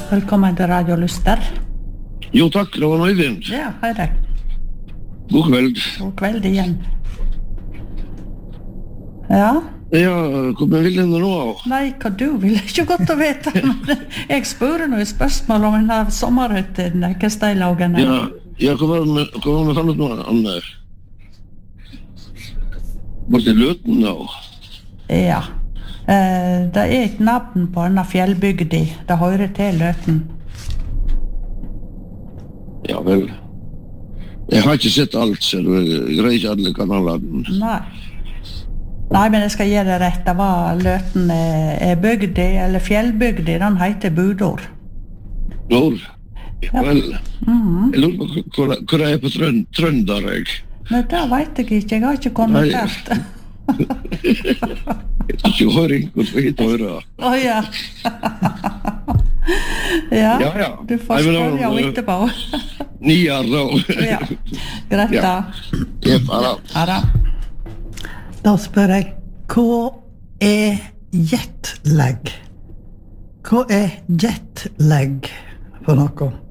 Velkommen til Radio Lyster. Jo takk, det var Øyvind. Ja, hei deg. God kveld. God kveld igjen. Ja? Ja, hva vil du nå av? Nei, hva du vil ikke godt å vite. Men jeg spør noe spørsmål om en av sommerhytten, hva steilaugen er. Ja, hva var det fannet nå? Han var til Løten da? Ja. Det er et navn på en fjellbygdi. Det hører til Løten. Ja vel. Jeg har ikke sett alt, så jeg greier ikke alle kanalene. Nei, men jeg skal gi det rett. Det var Løten er bygdi, eller fjellbygdi. Den heter Budor. Budor? Ja vel. Jeg lurer på hva det er på trønder, jeg. Nei, det vet jeg ikke. Jeg har ikke kommentert. Jeg tror ikke høring, hvor skal jeg høre? Ja. Ja, du får spørre jo etterpå. Nier da. Ja, greit da. Ja, da. Da spør jeg, hva er jetlag? Hva er jetlag for noe?